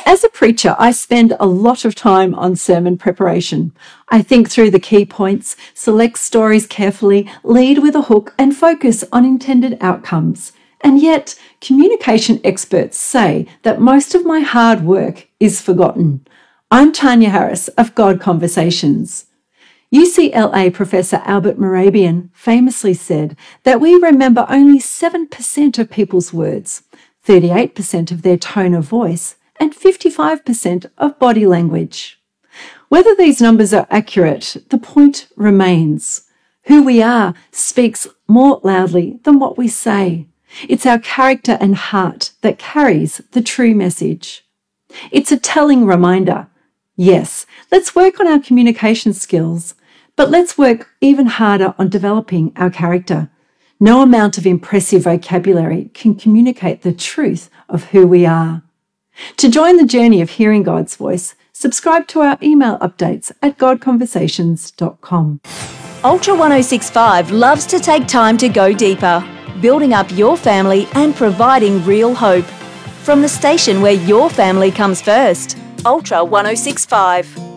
As a preacher, I spend a lot of time on sermon preparation. I think through the key points, select stories carefully, lead with a hook, and focus on intended outcomes. And yet, communication experts say that most of my hard work is forgotten. I'm Tanya Harris of God Conversations. UCLA Professor Albert Mehrabian famously said that we remember only 7% of people's words, 38% of their tone of voice, and 55% of body language. Whether these numbers are accurate, the point remains. Who we are speaks more loudly than what we say. It's our character and heart that carries the true message. It's a telling reminder. Yes, let's work on our communication skills, but let's work even harder on developing our character. No amount of impressive vocabulary can communicate the truth of who we are. To join the journey of hearing God's voice, subscribe to our email updates at godconversations.com. Ultra 1065 loves to take time to go deeper, building up your family and providing real hope. From the station where your family comes first, Ultra 1065.